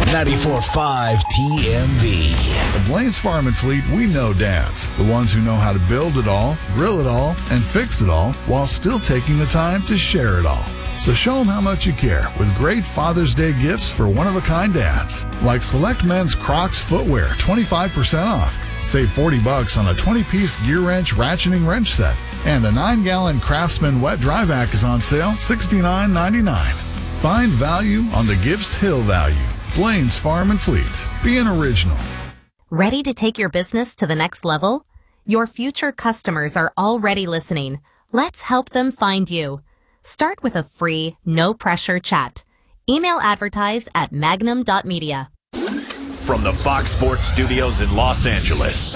94.5 TMB. At Blaine's Farm and Fleet, we know dads. The ones who know how to build it all, grill it all, and fix it all while still taking the time to share it all. So show them how much you care with great Father's Day gifts for one-of-a-kind dads. Like select men's Crocs footwear, 25% off. Save $40 on a 20-piece gear wrench ratcheting wrench set. And a 9-gallon Craftsman wet dry vac is on sale, $69.99. Find value on the Gifts Hill value. Blaine's Farm and Fleet. Being original. Ready to take your business to the next level? Your future customers are already listening. Let's help them find you. Start with a free, no-pressure chat. Email advertise at magnum.media. From the Fox Sports Studios in Los Angeles,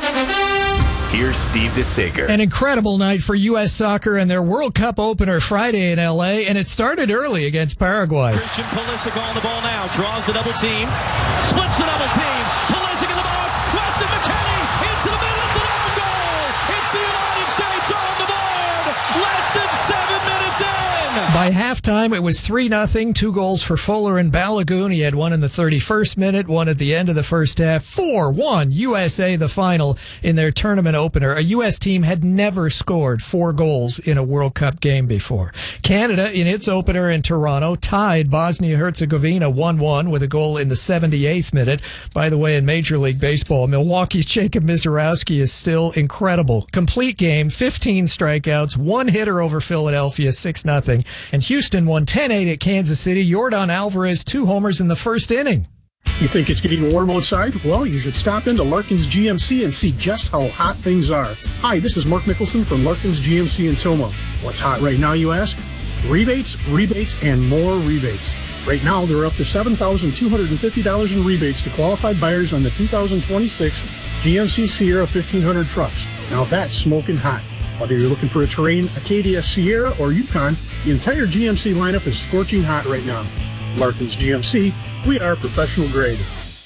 here's Steve DeSager. An incredible night for U.S. soccer and their World Cup opener Friday in L.A., and it started early against Paraguay. Christian Pulisic on the ball now, draws the double team, splits the double team, Pulisic in the box, Weston McKennie into the middle, it's an own goal! It's the United States on the board! Less than 7 minutes in! By halftime, it was 3-0, 2 goals for Fuller and Balogun. He had one in the 31st minute, one at the end of the first half. 4-1 USA, the final in their tournament opener. A U.S. team had never scored 4 goals in a World Cup game before. Canada, in its opener in Toronto, tied Bosnia-Herzegovina 1-1 with a goal in the 78th minute. By the way, in Major League Baseball, Milwaukee's Jacob Misiorowski is still incredible. Complete game, 15 strikeouts, 1 hitter over Philadelphia, 6-0. And Houston won 10-8 at Kansas City. Yordan Alvarez, 2 homers in the first inning. You think it's getting warm outside? Well, you should stop into Larkin's GMC and see just how hot things are. Hi, this is Mark Nicholson from Larkin's GMC in Toma. What's hot right now, you ask? Rebates, and more rebates. Right now, there are up to $7,250 in rebates to qualified buyers on the 2026 GMC Sierra 1500 trucks. Now that's smoking hot. Whether you're looking for a Terrain, Acadia, Sierra, or Yukon, the entire GMC lineup is scorching hot right now. Larkin's GMC, we are professional grade.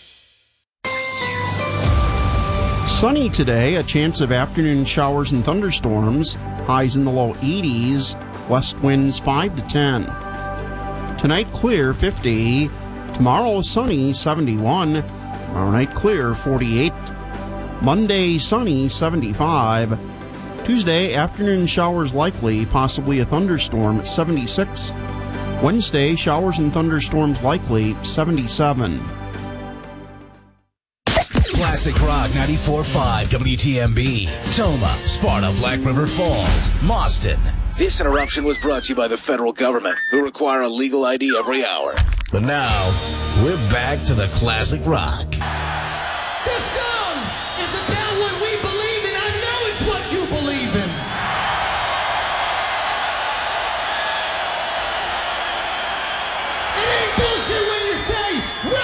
Sunny today, a chance of afternoon showers and thunderstorms, highs in the low 80s, west winds 5 to 10. Tonight clear, 50. Tomorrow sunny, 71. Tomorrow night clear, 48. Monday sunny, 75. Tuesday, afternoon showers likely, possibly a thunderstorm, 76. Wednesday, showers and thunderstorms likely, 77. Classic Rock 94.5 WTMB. Toma, Sparta, Black River Falls, Mauston. This interruption was brought to you by the federal government, who require a legal ID every hour. But now, we're back to the Classic Rock. This song is about what we believe in. I know it's what you believe in. It ain't bullshit when you say,